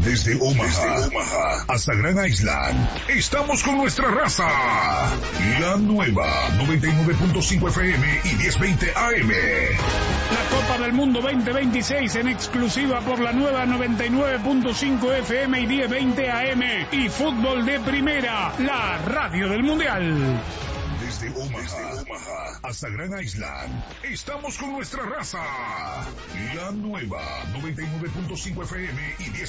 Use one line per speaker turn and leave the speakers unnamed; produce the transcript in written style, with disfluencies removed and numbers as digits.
Desde Omaha hasta Grand Island, estamos con nuestra raza. La nueva 99.5 FM y 1020 AM.
La Copa del Mundo 2026 en exclusiva por la nueva 99.5 FM y 1020 AM. Y fútbol de primera, la radio del Mundial.
Desde Omaha hasta Grand Island, estamos con nuestra raza. La nueva 99.5 FM y 10